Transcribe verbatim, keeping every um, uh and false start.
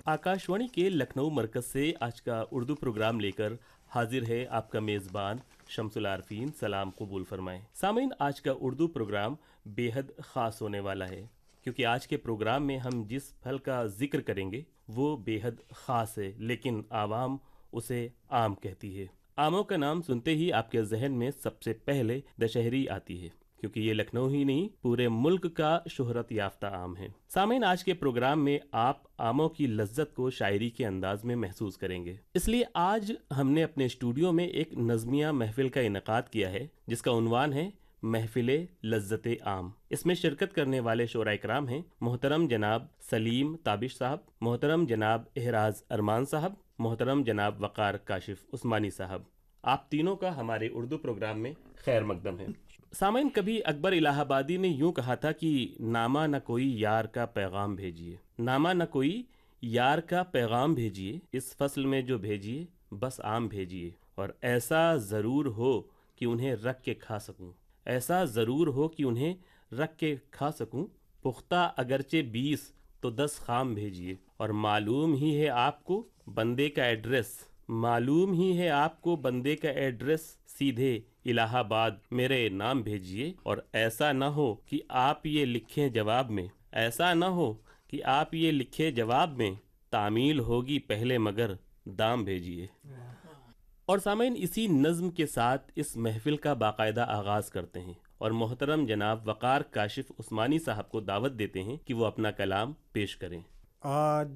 आकाशवाणी के लखनऊ मरकज से आज का उर्दू प्रोग्राम लेकर हाजिर है आपका मेज़बान शम्सुल आरफीन। सलाम कबूल फरमाएं। सामीन, आज का उर्दू प्रोग्राम बेहद ख़ास होने वाला है क्योंकि आज के प्रोग्राम में हम जिस फल का जिक्र करेंगे वो बेहद ख़ास है, लेकिन आवाम उसे आम कहती है। आमों का नाम सुनते ही आपके जहन में सबसे पहले दशहरी आती है, क्योंकि ये लखनऊ ही नहीं पूरे मुल्क का शोहरत याफ्ता आम है। सामीन, आज के प्रोग्राम में आप आमों की लज्जत को शायरी के अंदाज में महसूस करेंगे। इसलिए आज हमने अपने स्टूडियो में एक नज़मिया महफिल का इनेकाद किया है जिसका उन्वान है महफिले लज्जत आम। इसमें शिरकत करने वाले शोरा इकराम हैं मोहतरम जनाब सलीम ताबिश साहब, मोहतरम जनाब एहराज अरमान साहब, मोहतरम जनाब वक़ार काशिफ उस्मानी साहब। आप तीनों का हमारे उर्दू प्रोग्राम में खैर मकदम है। सामीन, कभी अकबर इलाहाबादी ने यूं कहा था कि नामा न कोई यार का पैगाम भेजिए, नामा न कोई यार का पैगाम भेजिए, इस फसल में जो भेजिए बस आम भेजिए, और ऐसा ज़रूर हो कि उन्हें रख के खा सकूं, ऐसा ज़रूर हो कि उन्हें रख के खा सकूं, पुख्ता अगरचे बीस तो दस खाम भेजिए, और मालूम ही है आपको बंदे का एड्रेस, मालूम ही है आपको बंदे का एड्रेस, सीधे इलाहाबाद मेरे नाम भेजिए, और ऐसा ना हो कि आप ये लिखें जवाब में, ऐसा ना हो कि आप ये लिखे जवाब में, तामील होगी पहले मगर दाम भेजिए। और सामीन, इसी नज़्म के साथ इस महफिल का बाकायदा आगाज़ करते हैं और मोहतरम जनाब वक़ार काशिफ उस्मानी साहब को दावत देते हैं कि वो अपना कलाम पेश करें। आज